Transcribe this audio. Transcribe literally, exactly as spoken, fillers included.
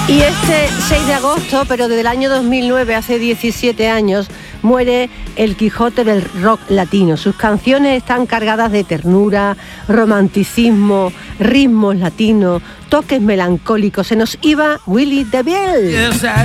Y este seis de agosto, pero desde el año dos mil nueve, hace diecisiete años, muere el Quijote del rock latino. Sus canciones están cargadas de ternura, romanticismo, ritmos latinos, toques melancólicos. Se nos iba Willie DeVille. Yes, I